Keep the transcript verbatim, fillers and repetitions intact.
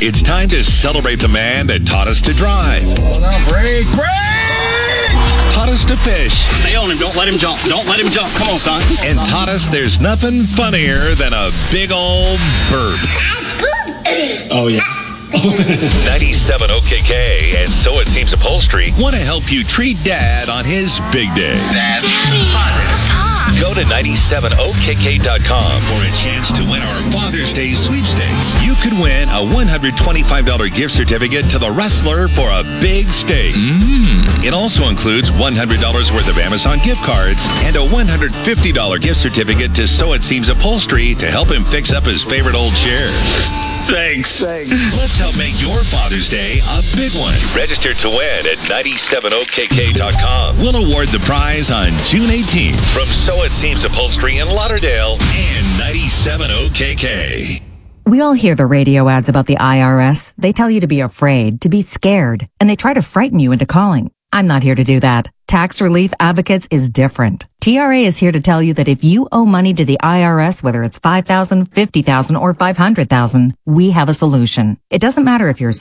It's time to celebrate the man that taught us to drive. Hold on, break, break! Taught us to fish. Stay on him. Don't let him jump. Don't let him jump. Come on, son. And taught us there's nothing funnier than a big old burp. Oh, yeah. ninety-seven O K K and So It Seems Upholstery want to help you treat Dad on his big day. Daddy! Go to ninety-seven O K K dot com for a chance to win our Father's Day sweepstakes. You could win a one hundred twenty-five dollars gift certificate to the Wrestler for a big steak. Mm. It also includes one hundred dollars worth of Amazon gift cards and a one hundred fifty dollars gift certificate to So It Seems Upholstery to help him fix up his favorite old chair. Thanks. Thanks. Let's help make your Father's Day a big one. Register to win at ninety-seven O K K dot com. We'll award the prize on June eighteenth from So It Seems Upholstery in Lauderdale and ninety-seven O K K. We all hear the radio ads about the I R S. They tell you to be afraid, to be scared, and they try to frighten you into calling. I'm not here to do that. Tax Relief Advocates is different. T R A is here to tell you that if you owe money to the I R S, whether it's five thousand dollars, fifty thousand dollars, or five hundred thousand dollars, we have a solution. It doesn't matter if you're